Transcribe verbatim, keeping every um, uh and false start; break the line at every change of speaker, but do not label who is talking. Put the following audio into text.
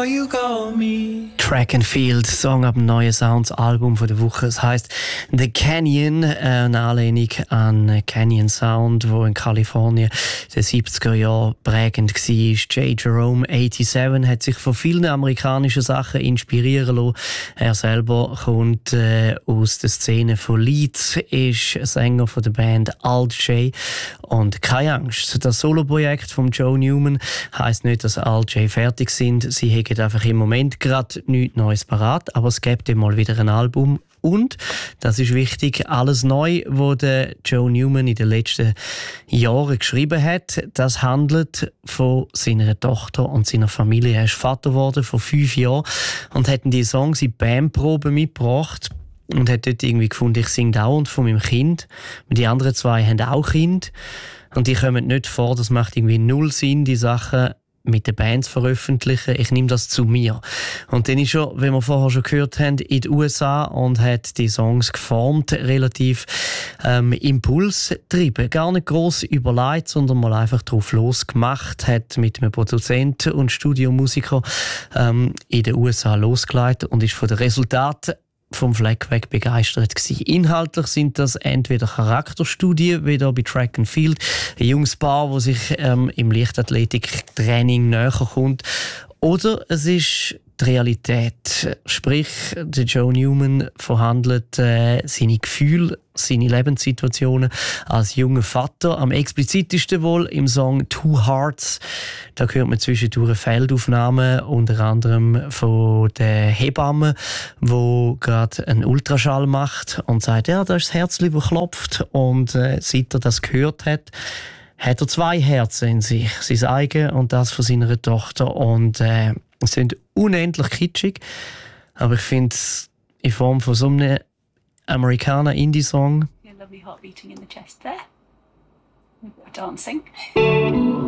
you got me.
Track and Field, Song ab dem neuen Sounds-Album von der Woche. Es heisst The Canyon, äh, eine Anlehnung an Canyon Sound, wo in Kalifornien in den siebziger Jahren prägend war. J. Jerome siebenundachtzig hat sich von vielen amerikanischen Sachen inspirieren lassen. Er selber kommt äh, aus der Szene von Leeds, ist Sänger von der Band Alt J. Und keine Angst, das Soloprojekt von Joe Newman heisst nicht, dass Alt J fertig sind. Sie haben einfach im Moment gerade nichts Neues parat, aber es gibt mal wieder ein Album. Und, das ist wichtig, alles neu, was der Joe Newman in den letzten Jahren geschrieben hat, das handelt von seiner Tochter und seiner Familie. Er ist Vater geworden vor fünf Jahren und hat die Songs in Bandproben mitgebracht und hat dort irgendwie gefunden, ich singe dauernd von meinem Kind. Die anderen zwei haben auch Kind und die kommen nicht vor, das macht irgendwie null Sinn, die Sachen mit den Bands veröffentlichen. Ich nehme das zu mir. Und dann ist er, wie wir vorher schon gehört haben, in den U S A und hat die Songs geformt, relativ ähm, impulsgetrieben. Gar nicht gross überlegt, sondern mal einfach drauf losgemacht. Hat mit einem Produzenten und Studiomusiker ähm, in den U S A losgelegt und ist von den Resultaten vom Fleck weg begeistert gewesen. Inhaltlich sind das entweder Charakterstudien, wie da bei Track and Field, ein junges Paar, das sich ähm, im Leichtathletik-Training näher kommt, oder es ist die Realität. Sprich, der Joe Newman verhandelt äh, seine Gefühle, seine Lebenssituationen als junger Vater. Am explizitesten wohl im Song Two Hearts. Da hört man zwischendurch Feldaufnahmen, unter anderem von der Hebamme, wo gerade einen Ultraschall macht und sagt, ja, da ist das Herzchen, das klopft. Und äh, seit er das gehört hat, hat er zwei Herzen in sich. Sein eigen und das von seiner Tochter. Und äh, es sind unendlich kitschig, aber ich finde es in Form von so einem Amerikaner-Indie-Song.
Your lovely heart beating in the chest there. We're dancing.